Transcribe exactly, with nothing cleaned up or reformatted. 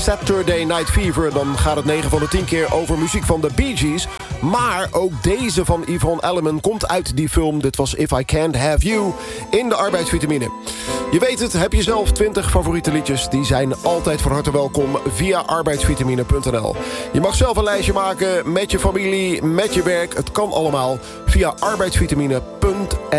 Saturday Night Fever... dan gaat het negen van de tien keer over muziek van de Bee Gees. Maar ook deze van Yvonne Elliman komt uit die film. Dit was If I Can't Have You in de arbeidsvitamine. Je weet het, heb je zelf twintig favoriete liedjes? Die zijn altijd van harte welkom via arbeidsvitamine punt n l. Je mag zelf een lijstje maken met je familie, met je werk. Het kan allemaal via arbeidsvitamine punt n l.